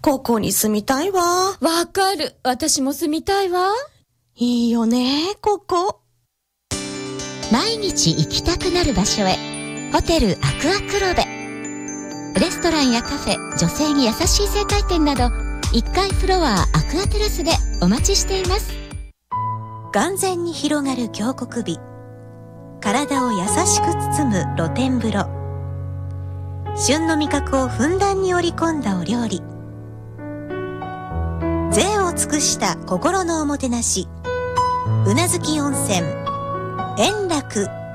ここに住みたいわ。 わかる。私も住みたいわ。 いいよね、ここ。 毎日行きたくなる場所へ。ホテルアクア黒部。レストランやカフェ、女性に優しい生態店など、1階フロアアクアテラスでお待ちしています。 眼前に広がる峡谷美。体を優しく包む露天風呂。旬の味覚をふんだんに織り込んだお料理。贅を尽くした心のおもてなし。うなずき温泉、円楽。